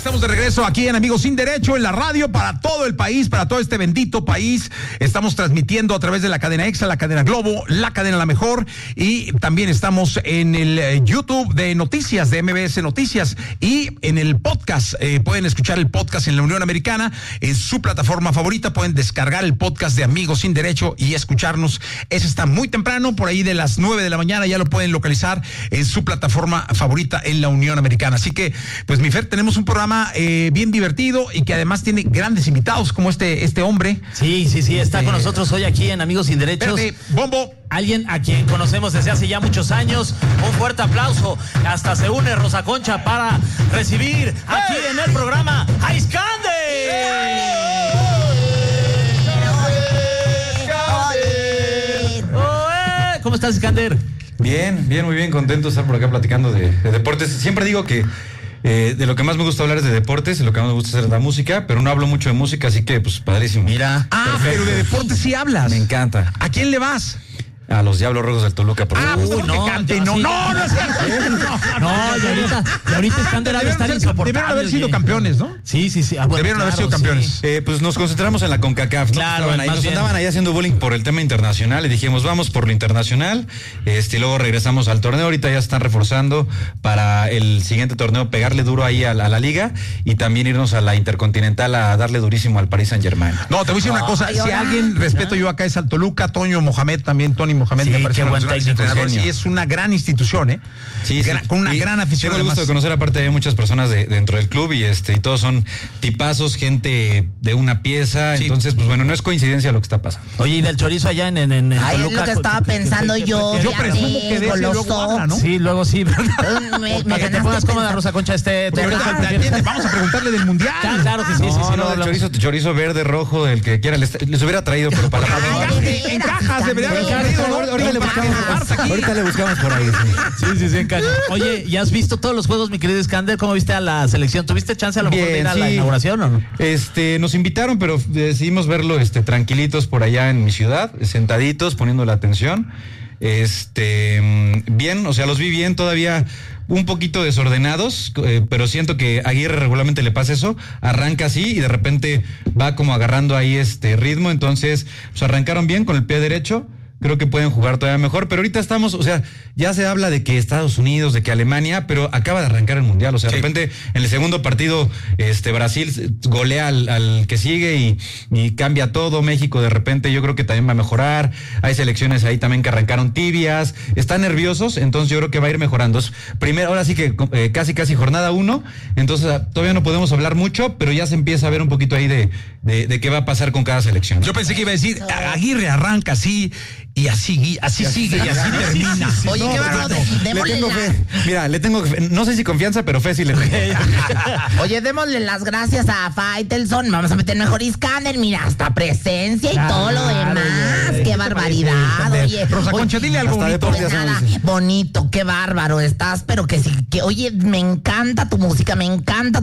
Estamos de regreso aquí en Amigos Sin Derecho, en la radio para todo el país, para todo este bendito país. Estamos transmitiendo a través de la cadena EXA, la cadena Globo, la cadena La Mejor, y también estamos en el YouTube de Noticias, de MBS Noticias, y en el podcast. Pueden escuchar el podcast en la Unión Americana, en su plataforma favorita. Pueden descargar el podcast de Amigos Sin Derecho y escucharnos. Ese está muy temprano, por ahí de las 9 de la mañana, ya lo pueden localizar en su plataforma favorita en la Unión Americana. Así que, pues mi Fer, tenemos un programa bien divertido y que además tiene grandes invitados como este hombre. Sí, está con nosotros hoy aquí en Amigos Sin Derechos. Verde, Bombo. Alguien a quien conocemos desde hace ya muchos años. Un fuerte aplauso. Hasta se une Rosa Concha para recibir aquí en el programa a Iskander. ¿Cómo estás, Iskander? Bien, muy bien, contento de estar por acá platicando de deportes. Siempre digo que de lo que más me gusta hablar es de deportes, y lo que más me gusta hacer es la música, pero no hablo mucho de música, así que pues padrísimo. Mira. Pero de deportes sí hablas. Me encanta. ¿A quién le vas? A los Diablos Rojos del Toluca. Por No, y ahorita Iskander ha de estar insoportable. Debieron haber sido campeones, ¿no? Sí. Debieron haber sido campeones. Pues nos concentramos en la CONCACAF, ¿no? Claro, Ahí nos andaban ahí haciendo bullying por el tema internacional y dijimos, vamos por lo internacional, y luego regresamos al torneo. Ahorita ya están reforzando para el siguiente torneo, pegarle duro ahí a la liga y también irnos a la Intercontinental a darle durísimo al Paris Saint-Germain. No, te voy a decir una cosa, si alguien respeto yo acá es al Toluca, Toño Mohamed también, Tony Mohamed, sí, me parece qué buen técnico, y es una gran institución, Sí, con una gran afición. Tengo el gusto de conocer, aparte de muchas personas dentro del club, y todos son tipazos, gente de una pieza. Sí. Entonces, pues bueno, no es coincidencia lo que está pasando. Oye, y del chorizo allá en Ay, Toluca, es lo que estaba pensando yo. Yo presumo que de ese luego habla, ¿no? Sí, luego sí. Para que te pongas cómoda, Rosa Concha, vamos a preguntarle del mundial. Claro que sí. No, del chorizo verde, rojo, el que quiera, les hubiera traído, pero para en cajas debería haber traído, ¿no? Ahorita le buscamos por ahí. Sí, en cajas. Oye, ¿ya has visto todos los juegos, mi querido Iskander? ¿Cómo viste a la selección? ¿Tuviste chance a lo mejor de ir a la inauguración o no? Nos invitaron, pero decidimos verlo tranquilitos por allá en mi ciudad, sentaditos, poniendo la atención. Bien, o sea, los vi bien, todavía un poquito desordenados, pero siento que a Aguirre regularmente le pasa eso, arranca así y de repente va como agarrando ahí ritmo. Entonces, pues arrancaron bien con el pie derecho. Creo que pueden jugar todavía mejor, pero ahorita estamos, o sea, ya se habla de que Estados Unidos, de que Alemania, pero acaba de arrancar el mundial, o sea, de repente en el segundo partido Brasil golea al que sigue y cambia todo. México de repente yo creo que también va a mejorar. Hay selecciones ahí también que arrancaron tibias, están nerviosos, entonces yo creo que va a ir mejorando. Primero, ahora sí que casi jornada 1, entonces todavía no podemos hablar mucho, pero ya se empieza a ver un poquito ahí de qué va a pasar con cada selección, ¿no? Yo pensé que iba a decir, Aguirre arranca así y así sigue y así termina. Oye, qué bárbaro. Le tengo fe. Mira, le tengo fe. No sé si confianza, pero fe sí le tengo. Oye, démosle las gracias a Faitelson. Vamos a meter mejor Iskander. Mira, hasta presencia y todo lo demás. Qué barbaridad. Oye, Rosa Concha, dile algo bonito. Pues nada, bonito, qué bárbaro estás, pero que sí, oye, me encanta tu música, me encanta